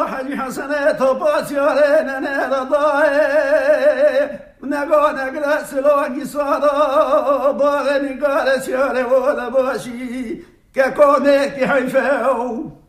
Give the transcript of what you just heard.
حاجی حسنه تو پاسیاره ننه دای نگاه نگره سلوانی سادا باغ نگاره سیاره وده باشی که کامه که حیفه